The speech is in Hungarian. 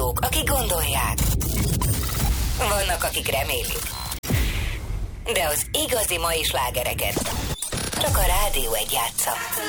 hallgatók, akik gondolják. Vannak, akik remélik. De az igazi mai slágereket csak a Rádió 1 játsza.